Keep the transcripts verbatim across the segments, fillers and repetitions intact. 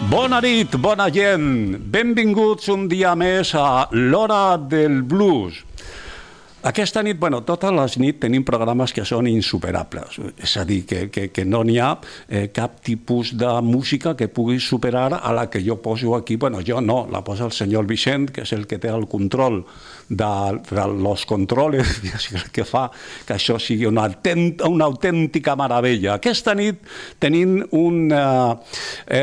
Bona nit, bona gent. Benvinguts un dia més a l'Hora del Blues. Aquesta nit, bueno, totes les nits tenim programes que són insuperables. És a dir, que, que, que no n'hi ha eh, cap tipus de música que pugui superar a la que jo poso aquí. Bueno, jo no, la posa el senyor Vicent, que és el que té el control de, de los controles, que fa que això sigui una, autènt, una autèntica meravella. Aquesta nit tenim un... Eh,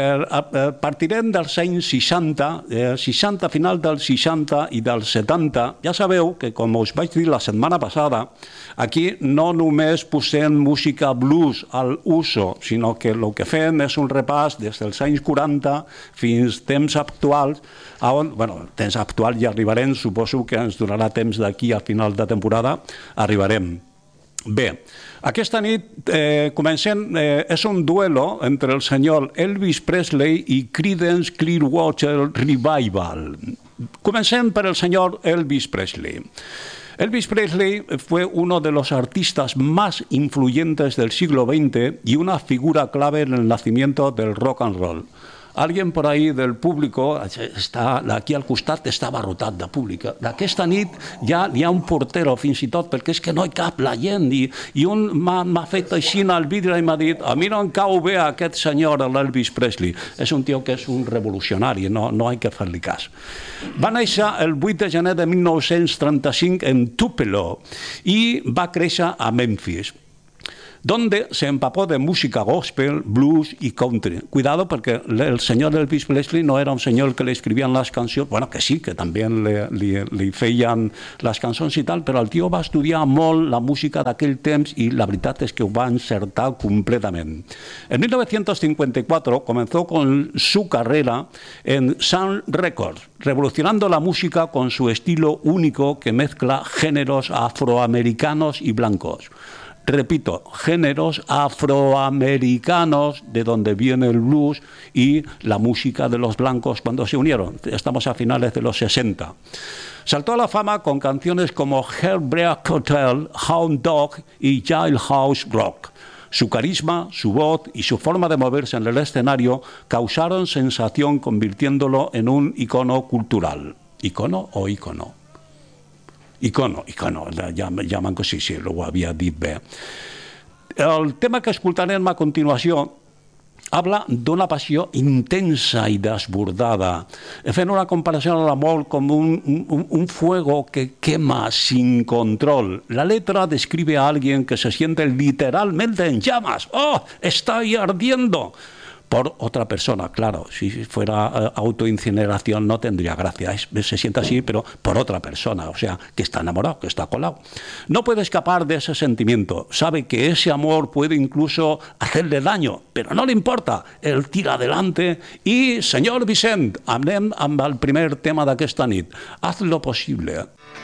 eh, partirem dels anys seixanta, eh, seixanta, final dels seixanta i dels setanta. Ja sabeu que, com us vaig dir la setmana passada, aquí no només posem música blues al uso, sinó que el que fem és un repàs des dels anys quaranta fins temps actuals, on, bueno, temps actual ja arribarem, suposo que ens donarà temps d'aquí a final de temporada, arribarem. Bé, aquesta nit eh, comencem, eh, és un duelo entre el senyor Elvis Presley i Creedence Clearwater Revival. Comencem per el señor Elvis Presley. Elvis Presley fue uno de los artistas más influyentes del siglo veinte y una figura clave en el nacimiento del rock and roll. Alguien por ahí del público, està, aquí al costat està abarrotat de públic. D'aquesta nit ja hi ha un portero fins i tot, perquè és que no hi cap la gent. I, i un m'ha fet així al vidre i m'ha dit: a mi no em cau bé aquest senyor, l'Elvis Presley. És un tio que és un revolucionari, no, no hi ha que fer-li cas. Va néixer el vuit de gener de mil nou-cents trenta-cinc en Tupelo i va créixer a Memphis, donde se empapó de música gospel, blues y country. Cuidado, porque el señor Elvis Presley no era un señor que le escribían las canciones, bueno, que sí, que también le, le, le feien les cançons i tal, però el tio va estudiar molt la música d'aquell temps i la veritat és que ho va encertar completament. En mil novecientos cincuenta y cuatro comenzó con su carrera en Sun Records, revolucionando la música con su estilo único que mezcla géneros afroamericanos y blancos. Repito, géneros afroamericanos, de donde viene el blues y la música de los blancos cuando se unieron. Estamos a finales de los sesenta. Saltó a la fama con canciones como Heartbreak Hotel, Hound Dog y Jailhouse Rock. Su carisma, su voz y su forma de moverse en el escenario causaron sensación, convirtiéndolo en un icono cultural. ¿Icono o ícono? Icono, icono, ja, ja manco sí, sí, ho havia dit bé. El tema que escoltarem a continuació habla d'una passió intensa i desbordada, fent una comparació amb l'amor com un, un, un fuego que quema sin control. La letra describe a alguien que se siente literalmente en llamas. ¡Oh, está ahí ardiendo! Por otra persona, claro, si fuera uh, autoincineración no tendría gracia, es, se siente así, pero por otra persona, o sea, que está enamorado, que está colado. No puede escapar de ese sentimiento, sabe que ese amor puede incluso hacerle daño, pero no le importa, él tira adelante y, señor Vicent, anem amb el primer tema d'aquesta nit, haz lo posible.